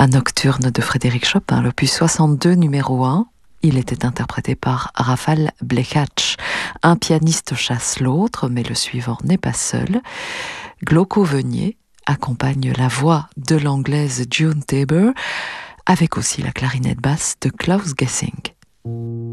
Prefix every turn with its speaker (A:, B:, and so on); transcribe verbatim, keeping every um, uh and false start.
A: un nocturne de Frédéric Chopin, l'opus soixante-deux numéro un. Il était interprété par Rafał Blechacz. Un pianiste chasse l'autre, mais le suivant n'est pas seul. Glauco Venier accompagne la voix de l'anglaise June Tabor, avec aussi la clarinette basse de Klaus Gessing.